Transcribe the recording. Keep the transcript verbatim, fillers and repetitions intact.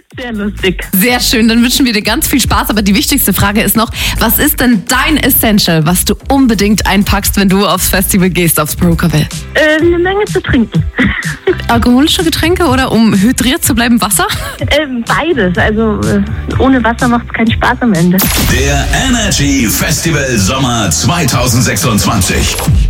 Sehr lustig. Sehr schön, dann wünschen wir dir ganz viel Spaß. Aber die wichtigste Frage ist noch, was ist denn dein Essential, was du unbedingt einpackst, wenn du aufs Festival gehst, aufs Brokerville? Äh, eine Menge zu trinken. Alkoholische Getränke oder um hydriert zu bleiben, Wasser? Äh, beides. Also äh, ohne Wasser macht es keinen Spaß am Ende. Der Energy Festival Sommer zwanzig sechsundzwanzig.